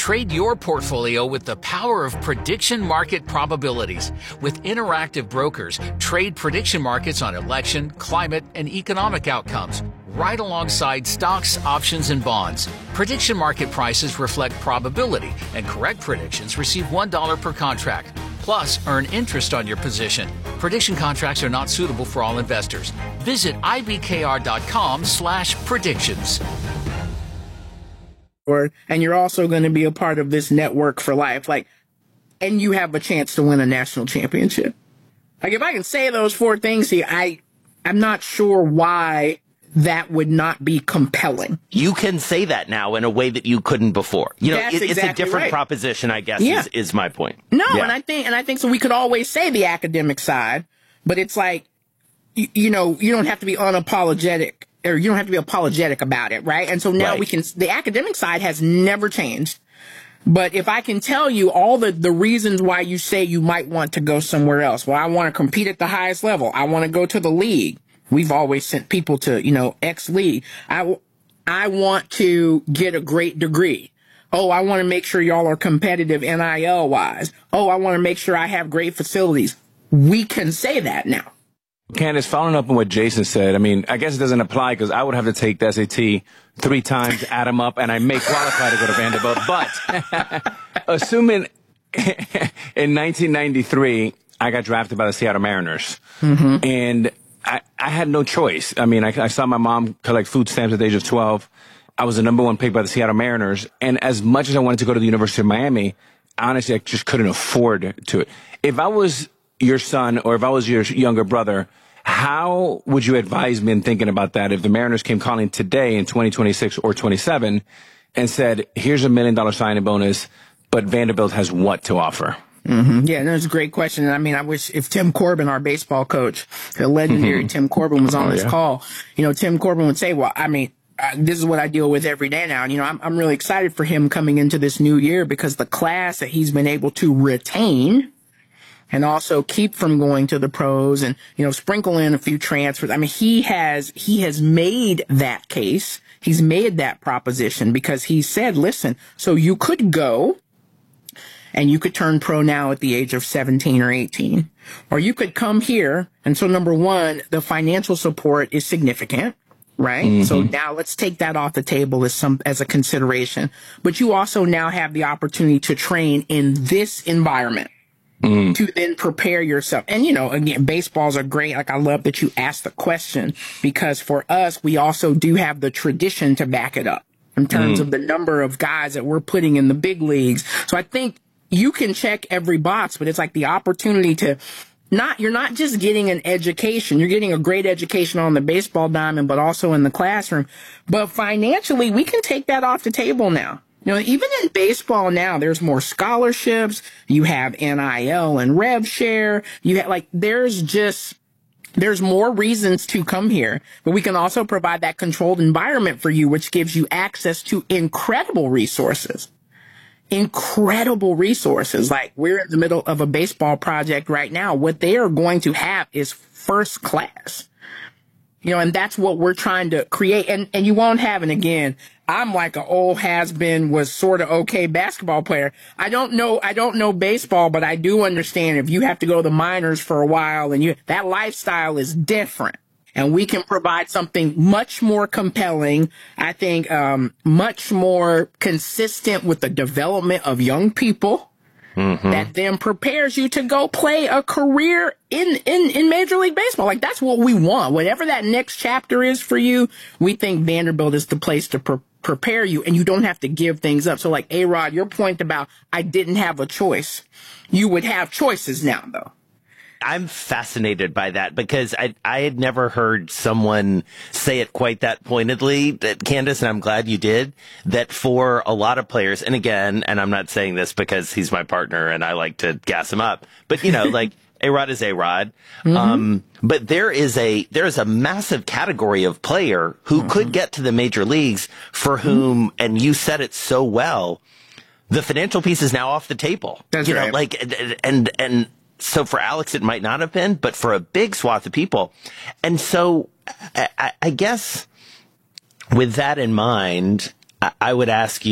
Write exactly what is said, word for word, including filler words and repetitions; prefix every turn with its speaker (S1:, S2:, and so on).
S1: Trade your portfolio with the power of prediction market probabilities. With Interactive Brokers, trade prediction markets on election, climate, and economic outcomes, right alongside stocks, options, and bonds. Prediction market prices reflect probability, and correct predictions receive one dollar per contract. Plus, earn interest on your position. Prediction contracts are not suitable for all investors. Visit ibkr.com slash predictions.
S2: And you're also going to be a part of this network for life. Like, and you have a chance to win a national championship. Like, if I can say those four things here, I, I'm not sure why that would not be compelling.
S3: You can say that now in a way that you couldn't before. You know,
S2: That's
S3: it,
S2: exactly
S3: it's a different
S2: right.
S3: proposition, I guess,
S2: Yeah.
S3: is, is my point.
S2: No,
S3: Yeah.
S2: and I think, and I think so. We could always say the academic side, but it's like, you, you know, you don't have to be unapologetic, or you don't have to be apologetic about it, right? And so now
S3: Right.
S2: we can. The academic side has never changed. But if I can tell you all the, the reasons why you say you might want to go somewhere else, well, I want to compete at the highest level. I want to go to the league. We've always sent people to, you know, X league. I, I want to get a great degree. Oh, I want to make sure y'all are competitive N I L wise. Oh, I want to make sure I have great facilities. We can say that now.
S4: Candace, following up on what Jason said, I mean, I guess it doesn't apply because I would have to take the S A T three times, add them up, and I may qualify to go to Vanderbilt. But assuming in nineteen ninety-three, I got drafted by the Seattle Mariners, mm-hmm. and I, I had no choice. I mean, I, I saw my mom collect food stamps at the age of twelve. I was the number one pick by the Seattle Mariners. And as much as I wanted to go to the University of Miami, honestly, I just couldn't afford to it. If I was your son or if I was your younger brother, how would you advise me in thinking about that if the Mariners came calling today in twenty twenty-six or twenty-seven and said, here's a million dollar signing bonus, but Vanderbilt has what to offer?
S2: Mm-hmm. Yeah, that's a great question. And I mean, I wish if Tim Corbin, our baseball coach, the legendary mm-hmm. Tim Corbin, was on oh, this yeah. call, you know, Tim Corbin would say, well, I mean, uh, this is what I deal with every day now. And, you know, I'm, I'm really excited for him coming into this new year because the class that he's been able to retain and also keep from going to the pros and, you know, sprinkle in a few transfers. I mean, he has, he has made that case. He's made that proposition because he said, listen, so you could go and you could turn pro now at the age of seventeen or eighteen. Or you could come here. And so, number one, the financial support is significant, right? Mm-hmm. So now let's take that off the table as some as a consideration. But you also now have the opportunity to train in this environment. Mm. To then prepare yourself. And, you know, again, baseballs are great. Like, I love that you asked the question because for us, we also do have the tradition to back it up in terms mm. of the number of guys that we're putting in the big leagues. So I think you can check every box, but it's like the opportunity to not, you're not just getting an education. You're getting a great education on the baseball diamond, but also in the classroom. But financially, we can take that off the table now. You know, even in baseball now, there's more scholarships. You have N I L and rev share. You have like, there's just, there's more reasons to come here, but we can also provide that controlled environment for you, which gives you access to incredible resources. Incredible resources. Like, we're in the middle of a baseball project right now. What they are going to have is first class. You know, and that's what we're trying to create. And, and you won't have, and again, I'm like an old has-been, was sort of okay basketball player. I don't know, I don't know baseball, but I do understand if you have to go to the minors for a while and you, that lifestyle is different. And we can provide something much more compelling, I think, um, much more consistent with the development of young people. Mm-hmm. That then prepares you to go play a career in, in, in Major League Baseball. Like, that's what we want. Whatever that next chapter is for you, we think Vanderbilt is the place to pre- prepare you, and you don't have to give things up. So, like, A-Rod, your point about I didn't have a choice. You would have choices now, though.
S3: I'm fascinated by that because I I had never heard someone say it quite that pointedly, that, Candace, and I'm glad you did, that for a lot of players, and again, and I'm not saying this because he's my partner and I like to gas him up, but, you know, like, A-Rod is A-Rod. Mm-hmm. Um, but there is a, there is a massive category of player who mm-hmm. could get to the major leagues for whom, mm-hmm. and you said it so well, the financial piece is now off the table.
S2: That's
S3: you
S2: right.
S3: know, like, and, and, and so for Alex, it might not have been, but for a big swath of people. And so I, I guess with that in mind, I, I would ask you,